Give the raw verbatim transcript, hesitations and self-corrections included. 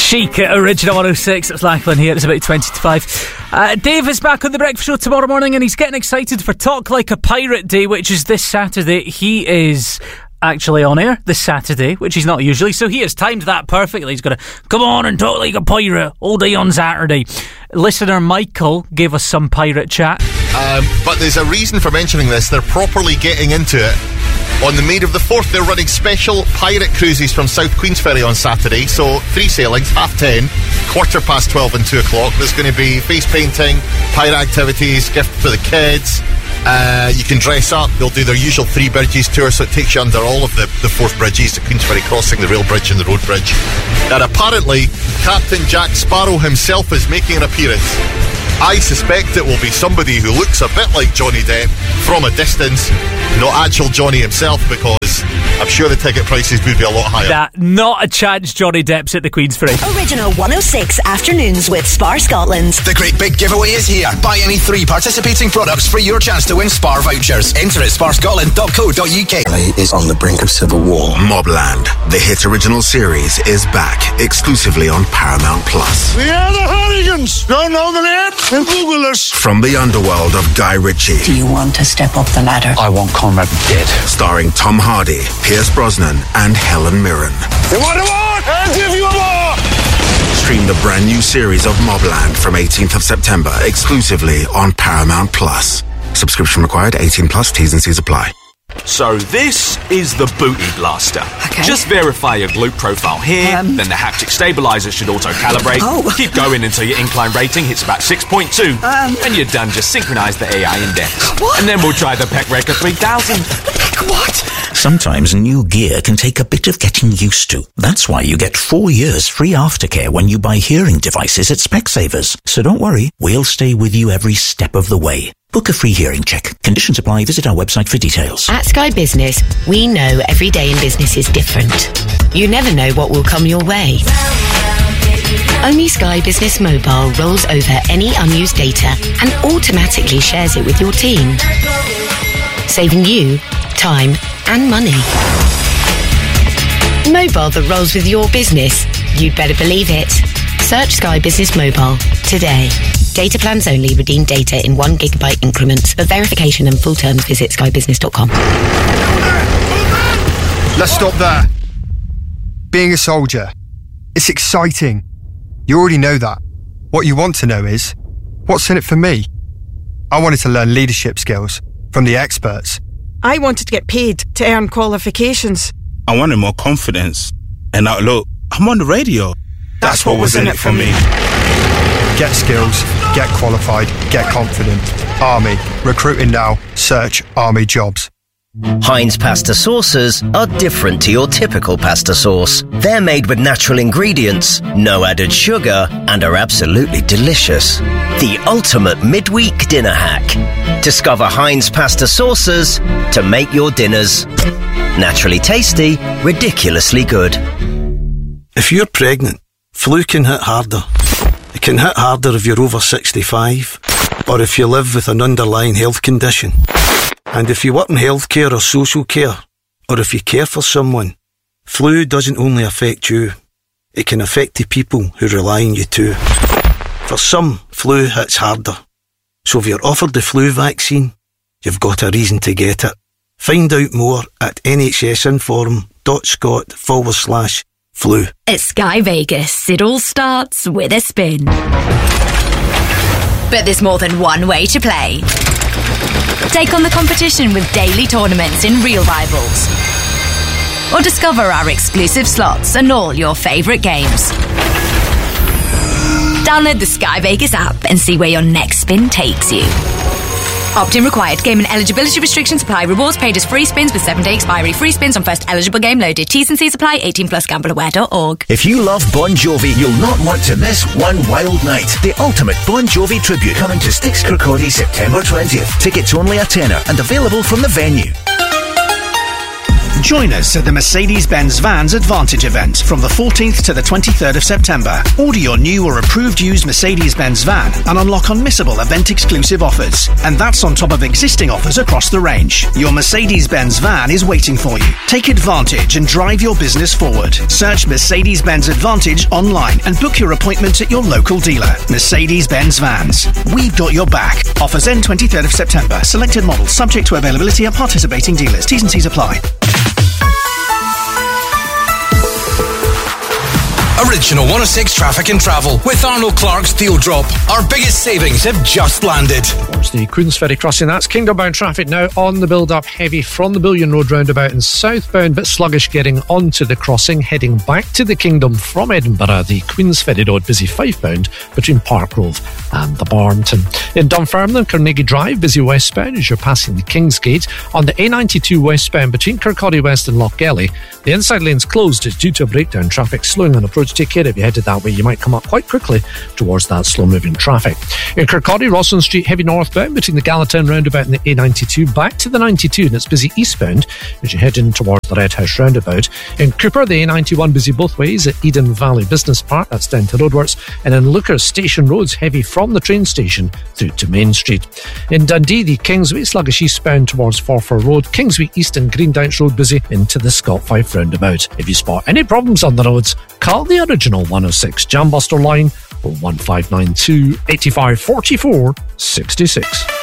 Chic at Original one oh six. It's Lachlan here. It's about twenty to five. Uh, Dave is back on the Breakfast Show tomorrow morning, and he's getting excited for Talk Like a Pirate Day, which is this Saturday. He is actually on air this Saturday, which he's not usually, so he has timed that perfectly. He's going to come on and talk like a pirate all day on Saturday. Listener Michael gave us some pirate chat. Um, but there's a reason for mentioning this. They're properly getting into it. On the Maid of the Fourth, they're running special pirate cruises from South Queensferry on Saturday. So three sailings, half ten, quarter past twelve and two o'clock. There's going to be face painting, pirate activities, gift for the kids. Uh, you can dress up. They'll do their usual Three Bridges tour, so it takes you under all of the, the Forth bridges, the Queensferry crossing, the rail bridge and the road bridge. And apparently, Captain Jack Sparrow himself is making an appearance. I suspect it will be somebody who looks a bit like Johnny Depp from a distance, not actual Johnny himself, because I'm sure the ticket prices would be a lot higher. Nah, not a chance Johnny Depp's at the Queensferry. Original one oh six Afternoons with Spar Scotland. The great big giveaway is here. Buy any three participating products for your chance to win Spar vouchers. Enter at spar scotland dot co dot uk. Is on the brink of civil war. Mobland, the hit original series, is back exclusively on Paramount Plus. We are the Hooligans. Don't know the name? Then Google us. From the underworld of Guy Ritchie. Do you want to step up the ladder? I want Conrad dead. Starring Tom Hardy, Pierce Brosnan, and Helen Mirren. You want a war? I'll give you a war. Stream the brand new series of Mobland from eighteenth of September exclusively on Paramount Plus. Subscription required. eighteen plus. T's and C's apply. So this is the Booty Blaster. Okay. Just verify your glute profile here, Um. then the haptic stabilizer should auto-calibrate. Oh. Keep going until your incline rating hits about six point two. Um. When you're done, just synchronize the A I index. What? And then we'll try the Peck Record three thousand. What? Sometimes new gear can take a bit of getting used to. That's why you get four years free aftercare when you buy hearing devices at Specsavers. So don't worry, we'll stay with you every step of the way. Book a free hearing check. Conditions apply. Visit our website for details. At Sky Business, we know every day in business is different. You never know what will come your way. Only Sky Business Mobile rolls over any unused data and automatically shares it with your team, saving you time and money. Mobile that rolls with your business. You'd better believe it. Search Sky Business Mobile today. Data plans only. Redeem data in one gigabyte increments. For verification and full terms, visit sky business dot com. Let's stop there. Being a soldier, it's exciting. You already know that. What you want to know is, what's in it for me? I wanted to learn leadership skills from the experts. I wanted to get paid to earn qualifications. I wanted more confidence. And now look, I'm on the radio. That's, That's what was in it for me. Get skills, get qualified, get confident. Army. Recruiting now. Search Army jobs. Heinz pasta sauces are different to your typical pasta sauce. They're made with natural ingredients, no added sugar, and are absolutely delicious. The ultimate midweek dinner hack. Discover Heinz pasta sauces to make your dinners naturally tasty, ridiculously good. If you're pregnant, flu can hit harder. It can hit harder if you're over sixty-five or if you live with an underlying health condition. And if you work in healthcare or social care, or if you care for someone, flu doesn't only affect you, it can affect the people who rely on you too. For some, flu hits harder. So if you're offered the flu vaccine, you've got a reason to get it. Find out more at nhsinform.scot forward slash flu. At Sky Vegas, it all starts with a spin. But there's more than one way to play. Take on the competition with daily tournaments in Real Rivals. Or discover our exclusive slots and all your favourite games. Download the Sky Vegas app and see where your next spin takes you. Opt-in required. Game and eligibility restrictions apply. Rewards paid as free spins with seven-day expiry. Free spins on first eligible game loaded. T's and C's apply. eighteen plus gamble aware dot org. If you love Bon Jovi, you'll not want to miss One Wild Night, the ultimate Bon Jovi tribute, coming to Styx Kirkcaldy September twentieth. Tickets only a tenner and available from the venue. Join us at the Mercedes-Benz Vans Advantage event from the fourteenth to the twenty-third of September. Order your new or approved used Mercedes-Benz van and unlock unmissable event-exclusive offers. And that's on top of existing offers across the range. Your Mercedes-Benz van is waiting for you. Take advantage and drive your business forward. Search Mercedes-Benz Advantage online and book your appointment at your local dealer. Mercedes-Benz Vans. We've got your back. Offers end twenty-third of September. Selected models subject to availability at participating dealers. T's and C's apply. Original one oh six Traffic and Travel with Arnold Clark's Deal Drop. Our biggest savings have just landed. Towards the Queen's Ferry crossing, that's Kingdom-bound traffic now on the build-up, heavy from the Billion Road roundabout and southbound, but sluggish getting onto the crossing, heading back to the Kingdom from Edinburgh. The Queen's Ferry Road busy five-bound between Parkgrove and the Barnton. In Dunfermline, Carnegie Drive busy westbound as you're passing the Kingsgate. On the A ninety-two westbound between Kirkcaldy West and Lochgelly, the inside lane's closed. It's due to a breakdown. Traffic slowing on approach. Take care if you headed that way. You might come up quite quickly towards that slow-moving traffic. In Kirkcaldy, Rosslyn Street, heavy northbound between the Gallatin roundabout and the A ninety-two. Back to the ninety-two, and it's busy eastbound as you head in towards the Red House roundabout. In Cooper, the A ninety-one busy both ways at Eden Valley Business Park. That's down to Roadworks. And in Lucas, Station Road's heavy from the train station through to Main Street. In Dundee, the Kingsway sluggish eastbound towards Forfar Road. Kingsway East and Greendown Road busy into the Scott Fife roundabout. If you spot any problems on the roads, call the original one oh six Jambuster line or one five nine two, eight five four four, six six.